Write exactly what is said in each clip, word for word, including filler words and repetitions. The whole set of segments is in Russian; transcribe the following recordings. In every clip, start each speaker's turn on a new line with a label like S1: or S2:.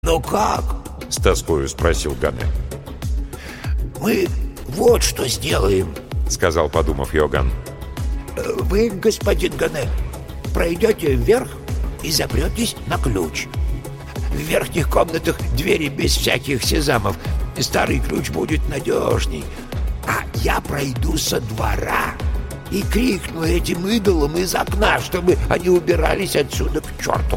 S1: «Ну как?» — с тоскою спросил Гане. «Мы вот что сделаем», — сказал, подумав Иоганн. «Вы, господин Гане, пройдете вверх и запретесь на ключ. В верхних комнатах двери без всяких сезамов. Старый ключ будет надежней. А я пройду со двора и крикну этим идолам из окна, чтобы они убирались отсюда к черту».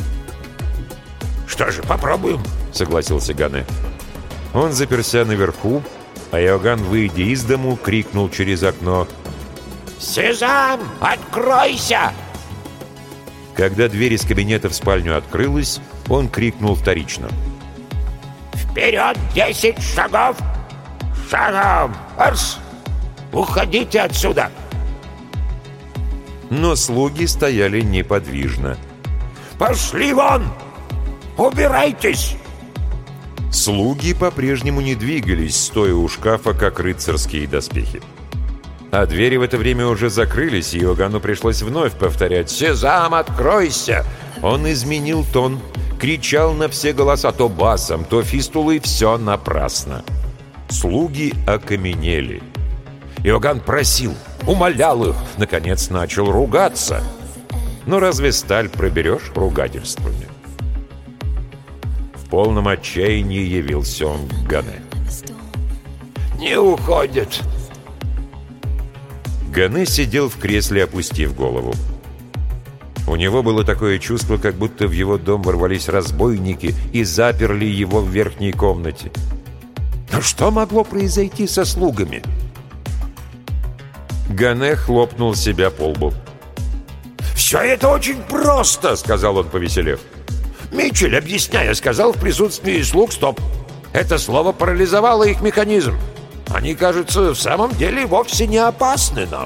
S1: «Что же, попробуем», — согласился Гане. Он заперся наверху, а Иоганн, выйдя из дому, крикнул через окно: «Сезам, откройся!» Когда дверь из кабинета в спальню открылась, он крикнул вторично: «Вперед десять шагов! Шагом! Арс! Уходите отсюда!» Но слуги стояли неподвижно. «Пошли вон! Убирайтесь!» Слуги по-прежнему не двигались, стоя у шкафа, как рыцарские доспехи. А двери в это время уже закрылись, и Иоганну пришлось вновь повторять: «Сезам, откройся!» Он изменил тон, кричал на все голоса, то басом, то фистулой, все напрасно. Слуги окаменели. Иоганн просил, умолял их, наконец начал ругаться. Но разве сталь проберешь ругательствами? В полном отчаянии явился он к Гане. «Не уходит!» Гане сидел в кресле, опустив голову. У него было такое чувство, как будто в его дом ворвались разбойники и заперли его в верхней комнате. Но что могло произойти со слугами? Гане хлопнул себя по лбу. «Все это очень просто», — сказал он, повеселев. «Митчель, объясняя, сказал в присутствии слуг стоп. Это слово парализовало их механизм. Они, кажется, в самом деле вовсе не опасны нам».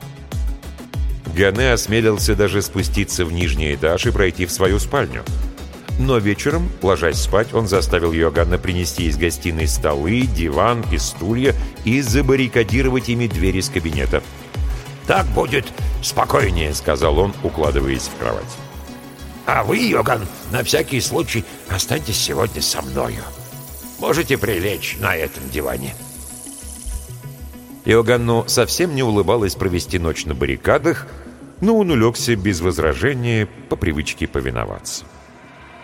S1: Гане осмелился даже спуститься в нижний этаж и пройти в свою спальню. Но вечером, ложась спать, он заставил Иоганна принести из гостиной столы, диван и стулья и забаррикадировать ими дверь из кабинета. «Так будет спокойнее», — сказал он, укладываясь в кровать. «А вы, Иоганн, на всякий случай останьтесь сегодня со мною. Можете прилечь на этом диване». Иоганну совсем не улыбалось провести ночь на баррикадах, но он улегся без возражения, по привычке повиноваться.